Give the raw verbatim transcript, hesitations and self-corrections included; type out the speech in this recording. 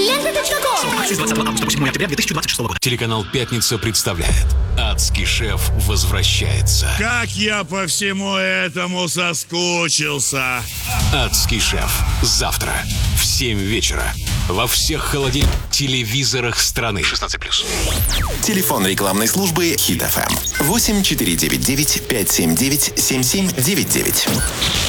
лента точка ком. Акции с двадцатого августа по седьмое октября две тысячи двадцать шестого года. Телеканал «Пятница» представляет «Адский шеф» возвращается. Как я по всему этому соскучился. «Адский шеф» завтра в семь вечера во всех холодильных телевизорах страны. шестнадцать плюс. Телефон рекламной службы Хит эф эм восемь четыре девять девять пять семь девять семь семь девять девять.